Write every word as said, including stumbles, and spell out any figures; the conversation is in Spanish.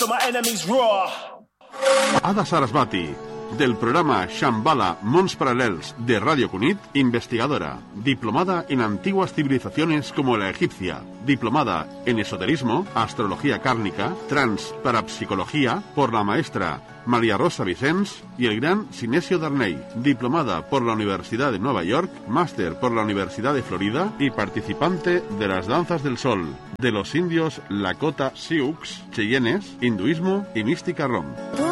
so my enemies roar. Ada Sarasvati, del programa Shambhala Mons Paral·lels de Radio Cunit, investigadora, diplomada en antiguas civilizaciones como la egipcia, diplomada en esoterismo, astrología kárnica, transparapsicología por la maestra María Rosa Vicens y el gran Sinesio Darney, diplomada por la Universidad de Nueva York, máster por la Universidad de Florida y participante de las danzas del sol, de los indios Lakota Sioux, Cheyennes, hinduismo y mística rom.